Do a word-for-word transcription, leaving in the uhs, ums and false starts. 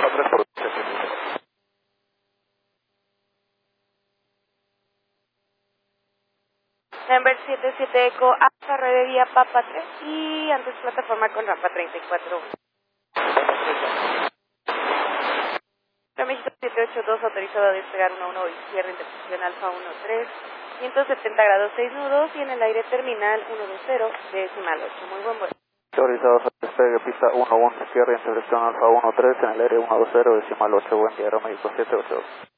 uno tres por Number siete siete Eco, Alfa nueve vía Papa tres y antes plataforma con rampa treinta y cuatro. México siete ocho dos autorizado a despegar uno uno izquierda, interposición Alfa uno tres, ciento setenta grados seis nudos y en el aire terminal uno dos cero, decimal ocho. Muy buen vuelo. Autorizados a despegue, pista uno uno, izquierda, intersección Alfa uno tres, en el aire uno dos cero, decimal ocho, buen día, Aeroméxico siete ocho dos.